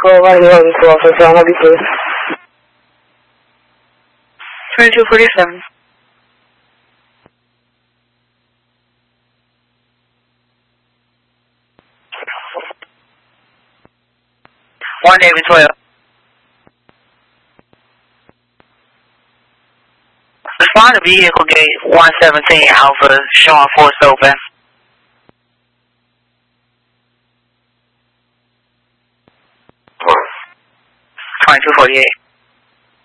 vehicle, Riley Road, officer, I'll be please. 2247. One David 12. Respond to vehicle gate 117 Alpha, showing force open. 2248.